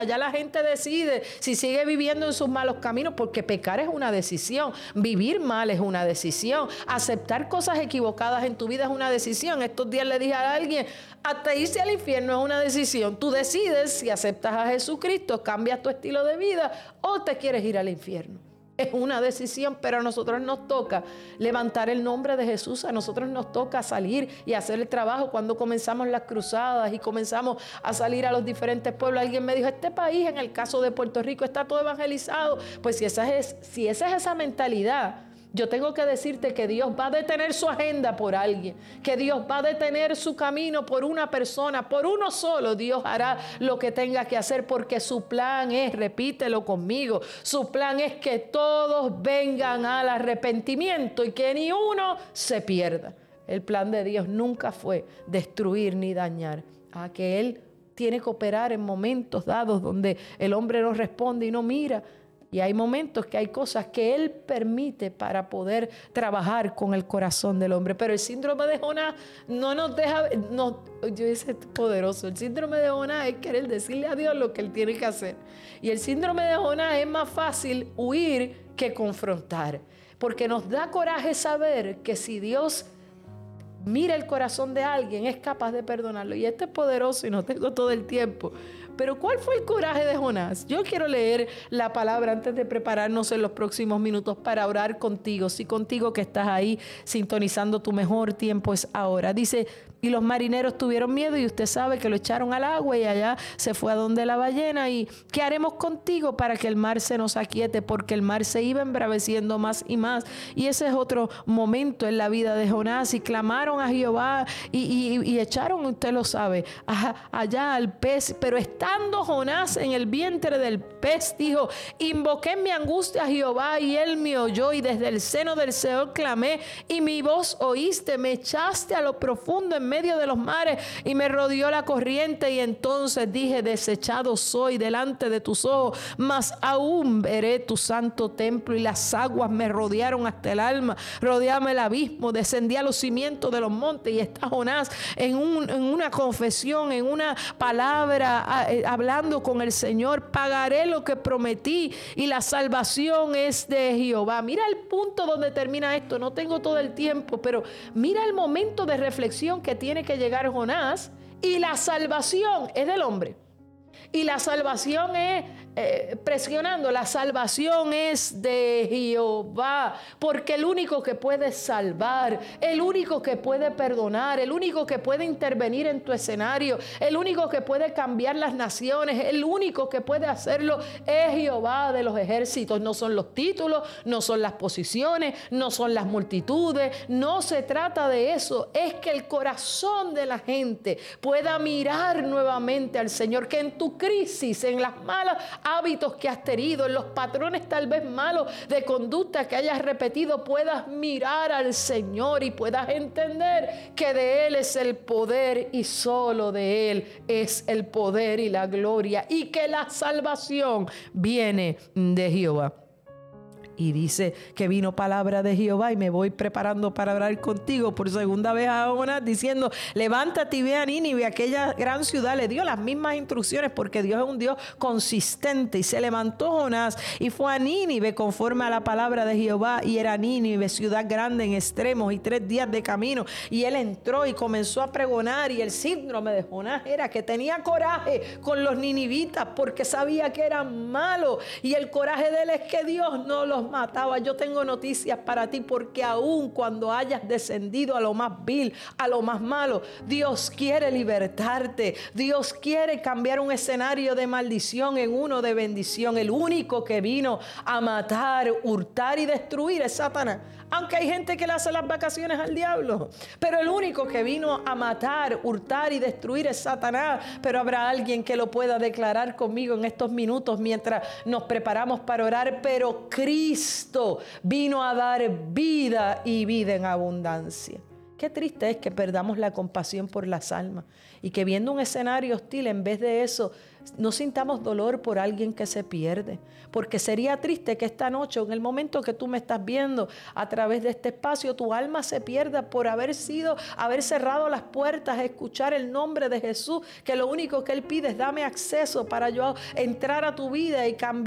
Ya la gente decide si sigue viviendo en sus malos caminos, porque pecar es una decisión, vivir mal es una decisión, aceptar cosas equivocadas en tu vida es una decisión. Estos días le dije a alguien, hasta irse al infierno es una decisión. Tú decides si aceptas a Jesucristo, cambias tu estilo de vida o te quieres ir al infierno. Es una decisión, pero a nosotros nos toca levantar el nombre de Jesús. A nosotros nos toca salir y hacer el trabajo. Cuando comenzamos las cruzadas y comenzamos a salir a los diferentes pueblos, alguien me dijo, este país, en el caso de Puerto Rico, está todo evangelizado. Pues si esa es esa mentalidad, yo tengo que decirte que Dios va a detener su agenda por alguien, que Dios va a detener su camino por una persona, por uno solo. Dios hará lo que tenga que hacer, porque su plan es, repítelo conmigo, su plan es que todos vengan al arrepentimiento y que ni uno se pierda. El plan de Dios nunca fue destruir ni dañar, a que Él tiene que operar en momentos dados donde el hombre no responde y no mira. Y hay momentos que hay cosas que Él permite para poder trabajar con el corazón del hombre. Pero el síndrome de Jonás no nos deja, yo dice poderoso, el síndrome de Jonás es querer decirle a Dios lo que Él tiene que hacer. Y el síndrome de Jonás es más fácil huir que confrontar. Porque nos da coraje saber que si Dios mira el corazón de alguien, es capaz de perdonarlo. Y este es poderoso y no tengo todo el tiempo. Pero ¿cuál fue el coraje de Jonás? Yo quiero leer la palabra antes de prepararnos en los próximos minutos para orar contigo. Sí, contigo que estás ahí sintonizando, tu mejor tiempo es ahora. Dice, y los marineros tuvieron miedo y usted sabe que lo echaron al agua y allá se fue a donde la ballena. ¿Y qué haremos contigo para que el mar se nos aquiete? Porque el mar se iba embraveciendo más y más. Y ese es otro momento en la vida de Jonás. Y clamaron a Jehová y echaron, usted lo sabe, allá al pez. Pero estando Jonás en el vientre del pez, dijo, invoqué en mi angustia a Jehová y él me oyó, y desde el seno del Seol clamé y mi voz oíste. Me echaste a lo profundo en medio de los mares y me rodeó la corriente. Y entonces dije, desechado soy delante de tus ojos, mas aún veré tu santo templo. Y las aguas me rodearon hasta el alma, rodeame el abismo, descendí a los cimientos de los montes. Y está Jonás en una confesión, en una palabra, hablando con el Señor. Pagaré lo que prometí y la salvación es de Jehová. Mira el punto donde termina esto. No tengo todo el tiempo, pero mira el momento de reflexión que tiene que llegar Jonás. Y la salvación es del hombre. Y la salvación es presionando, la salvación es de Jehová, porque el único que puede salvar, el único que puede perdonar, el único que puede intervenir en tu escenario, el único que puede cambiar las naciones, el único que puede hacerlo es Jehová de los ejércitos. No son los títulos, no son las posiciones, no son las multitudes, no se trata de eso. Es que el corazón de la gente pueda mirar nuevamente al Señor, que en tu crisis, en las malas hábitos que has tenido, en los patrones tal vez malos de conducta que hayas repetido, puedas mirar al Señor y puedas entender que de Él es el poder y solo de Él es el poder y la gloria, y que la salvación viene de Jehová. Y dice que vino palabra de Jehová, y me voy preparando para hablar contigo por segunda vez a Jonás, diciendo, levántate y ve a Nínive, aquella gran ciudad. Le dio las mismas instrucciones, porque Dios es un Dios consistente. Y se levantó Jonás y fue a Nínive conforme a la palabra de Jehová. Y era Nínive ciudad grande en extremos y 3 días de camino. Y él entró y comenzó a pregonar. Y el síndrome de Jonás era que tenía coraje con los ninivitas, porque sabía que eran malos. Y el coraje de él es que Dios no los mataba. Yo tengo noticias para ti, porque aun cuando hayas descendido a lo más vil, a lo más malo, Dios quiere libertarte. Dios quiere cambiar un escenario de maldición en uno de bendición. El único que vino a matar, hurtar y destruir es Satanás. Aunque hay gente que le hace las vacaciones al diablo, pero el único que vino a matar, hurtar y destruir es Satanás. Pero habrá alguien que lo pueda declarar conmigo en estos minutos mientras nos preparamos para orar. Pero Cristo vino a dar vida y vida en abundancia. Qué triste es que perdamos la compasión por las almas y que viendo un escenario hostil, en vez de eso, no sintamos dolor por alguien que se pierde. Porque sería triste que esta noche, en el momento que tú me estás viendo a través de este espacio, tu alma se pierda por haber cerrado las puertas a escuchar el nombre de Jesús, que lo único que Él pide es dame acceso para yo entrar a tu vida y cambiar